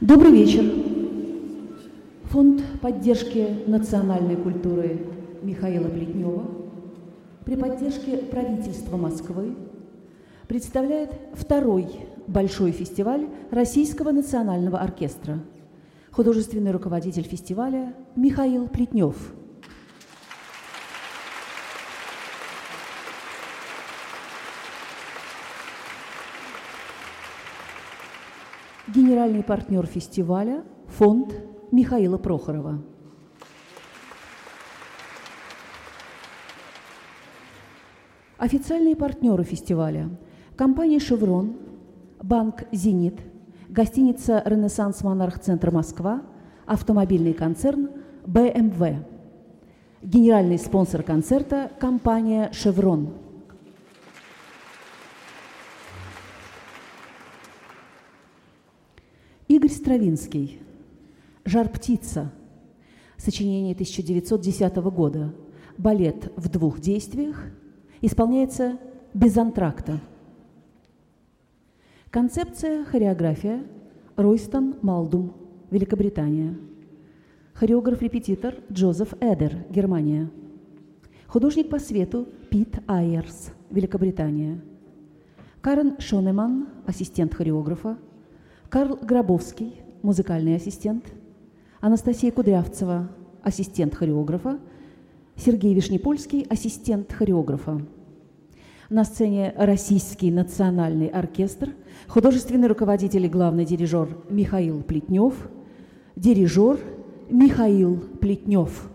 Добрый вечер. Фонд поддержки национальной культуры Михаила Плетнева при поддержке правительства Москвы представляет второй большой фестиваль Российского национального оркестра. Художественный руководитель фестиваля Михаил Плетнев. Генеральный партнер фестиваля – фонд Михаила Прохорова. Официальные партнеры фестиваля – компания «Шеврон», банк «Зенит», гостиница «Ренессанс Монарх Центр Москва», автомобильный концерн «БМВ». Генеральный спонсор концерта – компания «Шеврон». Игорь Стравинский. «Жар-птица». Сочинение 1910 года. Балет в двух действиях. Исполняется без антракта. Концепция, хореография. Ройстон Малдум, Великобритания. Хореограф-репетитор Джозеф Эдер, Германия. Художник по свету Пит Айерс, Великобритания. Карен Шонеман, ассистент хореографа. Карл Гробовский, музыкальный ассистент. Анастасия Кудрявцева, ассистент хореографа. Сергей Вишнепольский, ассистент хореографа. На сцене Российский национальный оркестр, художественный руководитель и главный дирижер Михаил Плетнев, дирижер Михаил Плетнев.